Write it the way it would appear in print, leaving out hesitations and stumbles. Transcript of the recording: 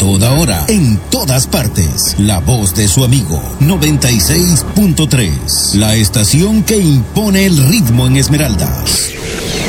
toda hora, en todas partes. La voz de su amigo 96.3, la estación que impone el ritmo en Esmeraldas.